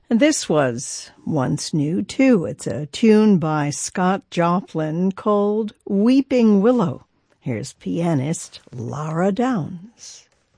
And this was once new, too. It's a tune by Scott Joplin called Weeping Willow. Here's pianist Laura Downs.